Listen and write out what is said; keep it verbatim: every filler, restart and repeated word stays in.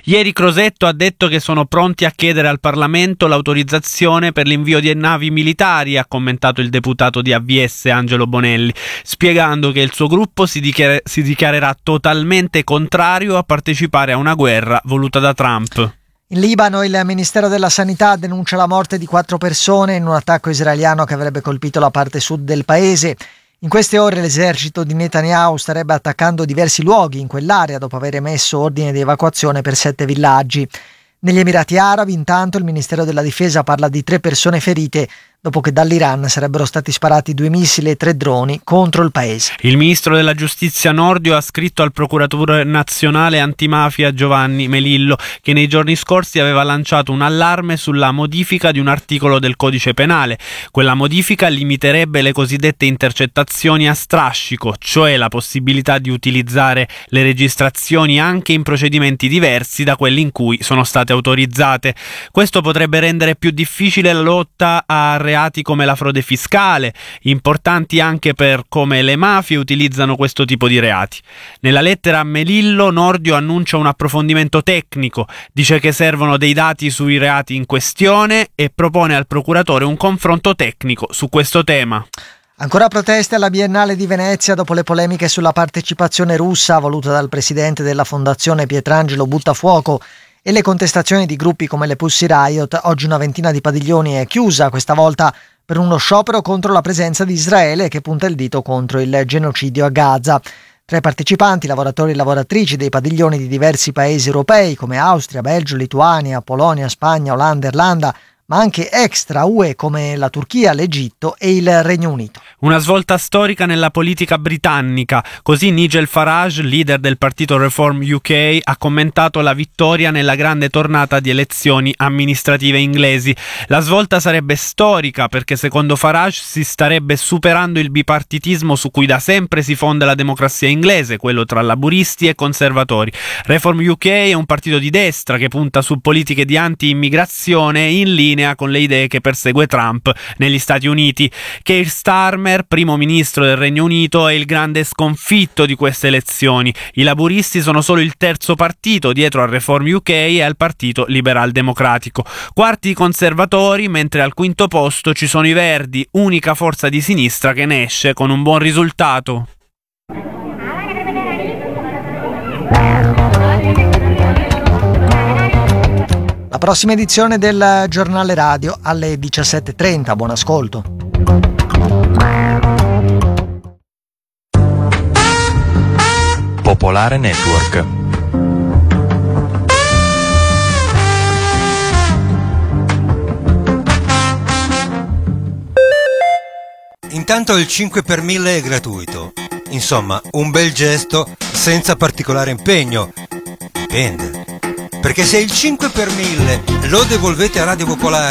Ieri Crosetto ha detto che sono pronti a chiedere al Parlamento l'autorizzazione per l'invio di navi militari, ha commentato il deputato di A V S Angelo Bonelli, spiegando che il suo gruppo si, dichiar- si dichiarerà totalmente contrario a partecipare a una guerra voluta da Trump. In Libano il Ministero della Sanità denuncia la morte di quattro persone in un attacco israeliano che avrebbe colpito la parte sud del paese. In queste ore l'esercito di Netanyahu starebbe attaccando diversi luoghi in quell'area dopo aver emesso ordine di evacuazione per sette villaggi. Negli Emirati Arabi, intanto, il Ministero della Difesa parla di tre persone ferite dopo che dall'Iran sarebbero stati sparati due missili e tre droni contro il paese. Il ministro della Giustizia Nordio ha scritto al procuratore nazionale antimafia Giovanni Melillo, che nei giorni scorsi aveva lanciato un allarme sulla modifica di un articolo del codice penale. Quella modifica limiterebbe le cosiddette intercettazioni a strascico, cioè la possibilità di utilizzare le registrazioni anche in procedimenti diversi da quelli in cui sono state autorizzate. Questo potrebbe rendere più difficile la lotta a reati come la frode fiscale, importanti anche per come le mafie utilizzano questo tipo di reati. Nella lettera a Melillo, Nordio annuncia un approfondimento tecnico, dice che servono dei dati sui reati in questione e propone al procuratore un confronto tecnico su questo tema. Ancora proteste alla Biennale di Venezia dopo le polemiche sulla partecipazione russa voluta dal presidente della fondazione Pietrangelo Buttafuoco e le contestazioni di gruppi come le Pussy Riot. Oggi una ventina di padiglioni è chiusa, questa volta per uno sciopero contro la presenza di Israele che punta il dito contro il genocidio a Gaza. Tra i partecipanti, lavoratori e lavoratrici dei padiglioni di diversi paesi europei come Austria, Belgio, Lituania, Polonia, Spagna, Olanda, Irlanda, ma anche extra U E come la Turchia, l'Egitto e il Regno Unito. Una svolta storica nella politica britannica, così Nigel Farage, leader del partito Reform U K, ha commentato la vittoria nella grande tornata di elezioni amministrative inglesi. La svolta sarebbe storica perché secondo Farage si starebbe superando il bipartitismo su cui da sempre si fonda la democrazia inglese, quello tra laburisti e conservatori. Reform U K è un partito di destra che punta su politiche di anti-immigrazione in linea con le idee che persegue Trump negli Stati Uniti. Keir Starmer, primo ministro del Regno Unito, è il grande sconfitto di queste elezioni. I laburisti sono solo il terzo partito dietro al Reform U K e al Partito Liberal Democratico. Quarti i conservatori, mentre al quinto posto ci sono i Verdi, unica forza di sinistra che ne esce con un buon risultato. La prossima edizione del giornale radio alle diciassette e trenta. Buon ascolto. Popolare Network. Intanto il cinque per mille è gratuito. Insomma, un bel gesto senza particolare impegno. Dipende. Perché se il cinque per mille lo devolvete a Radio Popolare